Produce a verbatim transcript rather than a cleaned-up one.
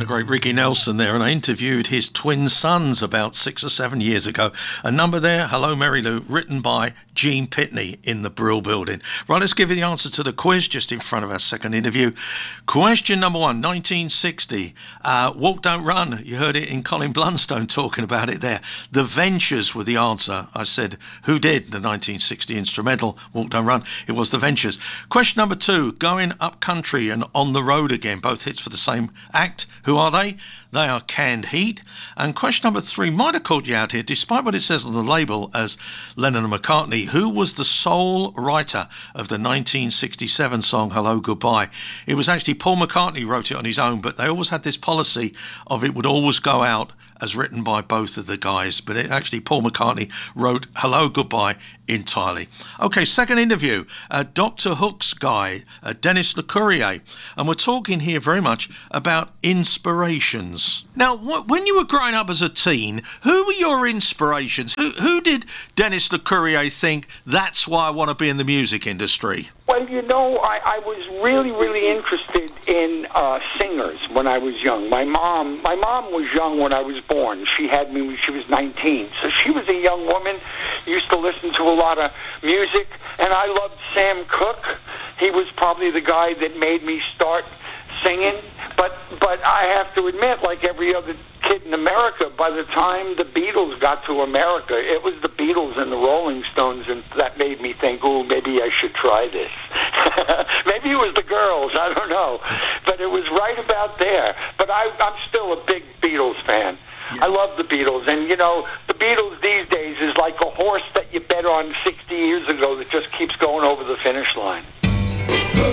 great Ricky Nelson there, and I interviewed his twin sons about six or seven years ago. A number there, Hello Mary Lou, written by Gene Pitney in the Brill Building. Right, let's give you the answer to the quiz just in front of our second interview. Question number one, nineteen sixty. Uh, Walk Don't Run. You heard it in Colin Blunstone talking about it there. The Ventures were the answer. I said, who did the nineteen sixty instrumental Walk Don't Run? It was the Ventures. Question number two, Going Up Country and On the Road Again. Both hits for the same act. Who are they? They are Canned Heat. And question number three might have caught you out here, despite what it says on the label as Lennon and McCartney. Who was the sole writer of the nineteen sixty-seven song Hello Goodbye? It was actually Paul McCartney wrote it on his own, but they always had this policy of it would always go out as written by both of the guys. But it actually, Paul McCartney wrote Hello Goodbye entirely. Okay, second interview. Uh, Doctor Hook's guy, uh, Denis Lecourier. And we're talking here very much about inspirations. Now, wh- when you were growing up as a teen, who were your inspirations? Who, who did Denis Lecourier think, that's why I want to be in the music industry? Well, you know, I, I was really, really interested in uh, singers when I was young. My mom, my mom was young when I was born. She had me when she was nineteen. So she was a young woman, used to listen to a lot of music, and I loved Sam Cooke. He was probably the guy that made me start singing. But but I have to admit, like every other kid in America, by the time the Beatles got to America, it was the Beatles and the Rolling Stones, and that made me think, oh, maybe I should try this. Maybe it was the girls, I don't know. But it was right about there. But I, I'm still a big Beatles fan. Yeah. I love the Beatles. And, you know, the Beatles these days is like a horse that you bet on sixty years ago that just keeps going over the finish line.